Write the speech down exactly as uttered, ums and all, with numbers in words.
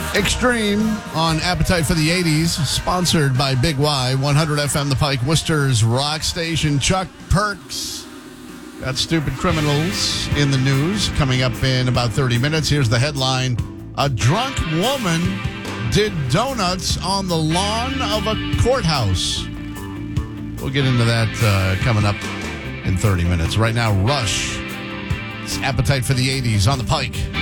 Extreme on Appetite for the eighties, sponsored by Big Y, one hundred F M The Pike, Worcester's rock station. Chuck Perks got stupid criminals in the news coming up in about thirty minutes. Here's the headline. A drunk woman did donuts on the lawn of a courthouse. We'll get into that uh, coming up in thirty minutes. Right now, Rush. It's Appetite for the eighties on The Pike.